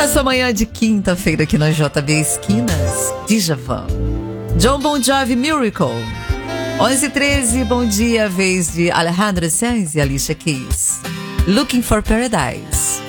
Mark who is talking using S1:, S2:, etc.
S1: Nessa manhã de quinta-feira aqui na JB Esquinas, Djavan, John Bon Jovi, Miracle. 11h13, bom dia, vez de Alejandro Sanz e Alicia Keys, Looking for Paradise.